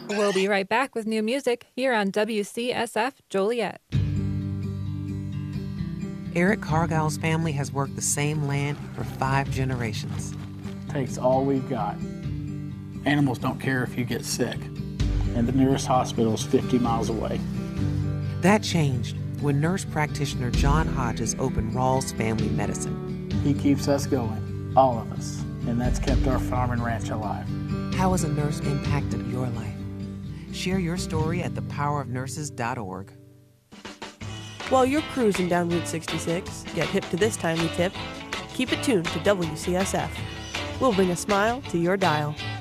We'll be right back with new music here on WCSF Joliet. Eric Cargile's family has worked the same land for 5 generations. Takes all we've got. Animals don't care if you get sick, and the nearest hospital is 50 miles away. That changed when nurse practitioner John Hodges opened Rawls Family Medicine. He keeps us going, all of us, and that's kept our farm and ranch alive. How has a nurse impacted your life? Share your story at thepowerofnurses.org. While you're cruising down Route 66, get hip to this timely tip. Keep it tuned to WCSF. We'll bring a smile to your dial.